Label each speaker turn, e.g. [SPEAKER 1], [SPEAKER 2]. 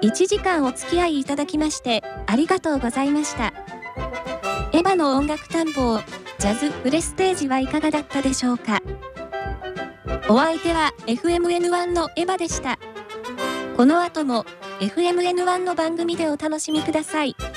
[SPEAKER 1] 1時間お付き合いいただきましてありがとうございました。エヴァの音楽探訪、ジャズフレステージはいかがだったでしょうか。お相手は FMN1 のエヴァでした。この後も FMN1 の番組でお楽しみください。